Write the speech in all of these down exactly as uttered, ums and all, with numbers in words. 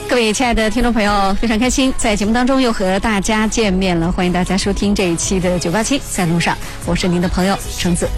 各位亲爱的听众朋友，非常开心在节目当中又和大家见面了，欢迎大家收听这一期的九八七在路上，我是您的朋友橙子。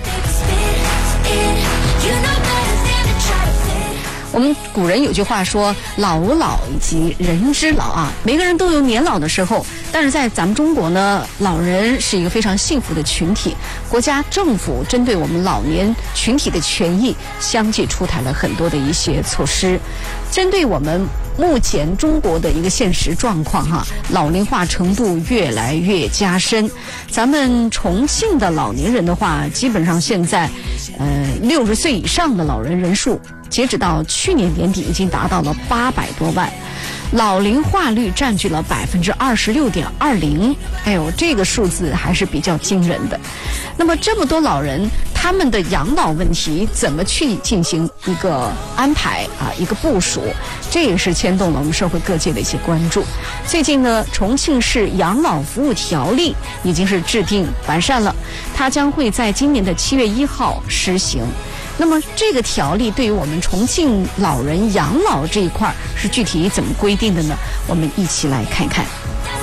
我们古人有句话说，老吾老以及人之老啊，每个人都有年老的时候，但是在咱们中国呢，老人是一个非常幸福的群体，国家政府针对我们老年群体的权益相继出台了很多的一些措施，针对我们目前中国的一个现实状况哈，老龄化程度越来越加深。咱们重庆的老年人的话，基本上现在呃六十岁以上的老人人数，截止到去年年底已经达到了八百多万，老龄化率占据了百分之二十六点二零。哎呦，这个数字还是比较惊人的。那么这么多老人，他们的养老问题怎么去进行一个安排啊，一个部署？这也是牵动了我们社会各界的一些关注。最近呢，重庆市养老服务条例已经是制定完善了，它将会在今年的七月一号施行。那么这个条例对于我们重庆老人养老这一块是具体怎么规定的呢？我们一起来看看。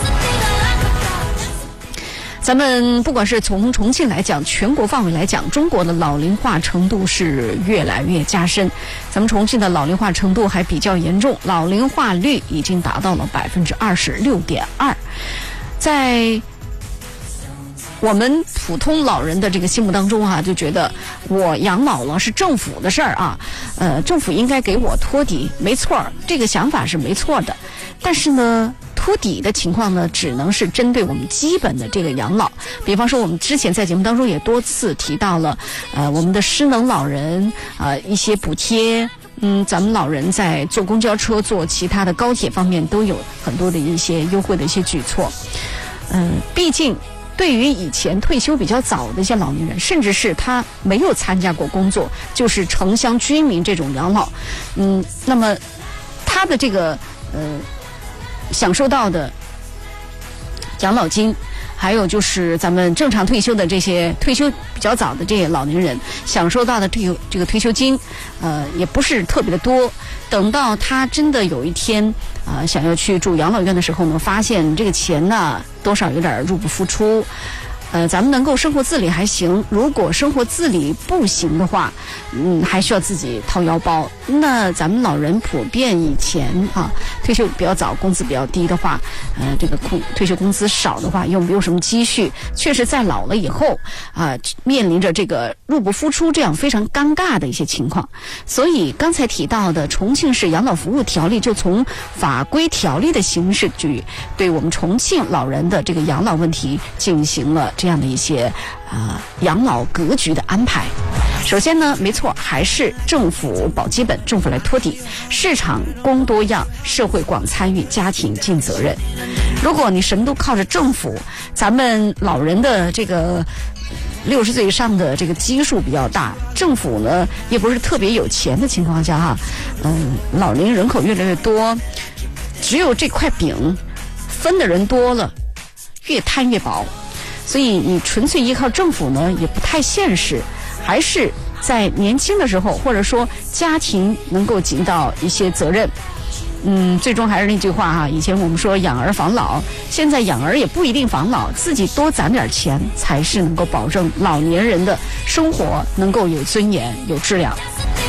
咱们不管是从重庆来讲，全国范围来讲，中国的老龄化程度是越来越加深。咱们重庆的老龄化程度还比较严重，老龄化率已经达到了百分之二十六点二。在我们普通老人的这个心目当中啊，就觉得我养老了是政府的事儿啊，呃，政府应该给我托底，没错，这个想法是没错的。但是呢，托底的情况呢，只能是针对我们基本的这个养老。比方说，我们之前在节目当中也多次提到了，呃，我们的失能老人啊、呃，一些补贴。嗯，咱们老人在坐公交车、坐其他的高铁方面都有很多的一些优惠的一些举措。嗯、呃，毕竟。对于以前退休比较早的一些老年人，甚至是他没有参加过工作，就是城乡居民这种养老，嗯，那么他的这个呃享受到的养老金，还有就是咱们正常退休的这些退休比较早的这些老年人享受到的这个这个退休金，呃，也不是特别的多。等到他真的有一天啊、呃、想要去住养老院的时候呢，发现这个钱呢多少有点入不敷出。呃，咱们能够生活自理还行，如果生活自理不行的话，嗯，还需要自己掏腰包。那咱们老人普遍以前啊，退休比较早，工资比较低的话，呃，这个工退休工资少的话，又没有什么积蓄，确实在老了以后啊、呃，面临着这个入不敷出这样非常尴尬的一些情况。所以刚才提到的重庆市养老服务条例，就从法规条例的形式去对我们重庆老人的这个养老问题进行了这样的一些啊、呃、养老格局的安排。首先呢，没错，还是政府保基本，政府来托底，市场供多样，社会广参与，家庭尽责任。如果你什么都靠着政府，咱们老人的这个六十岁以上的这个基数比较大，政府呢也不是特别有钱的情况下哈，嗯，老龄人口越来越多，只有这块饼分的人多了，越摊越薄。所以你纯粹依靠政府呢也不太现实，还是在年轻的时候，或者说家庭能够尽到一些责任。嗯，最终还是那句话哈，以前我们说养儿防老，现在养儿也不一定防老，自己多攒点钱才是能够保证老年人的生活能够有尊严、有质量。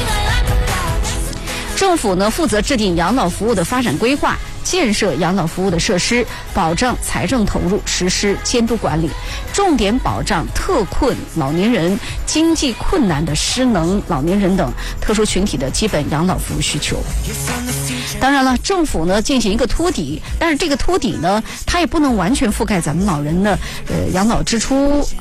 政府呢负责制定养老服务的发展规划，建设养老服务的设施，保障财政投入，实施监督管理，重点保障特困老年人、经济困难的失能老年人等特殊群体的基本养老服务需求。当然了，政府呢进行一个托底，但是这个托底呢，它也不能完全覆盖咱们老人的呃养老支出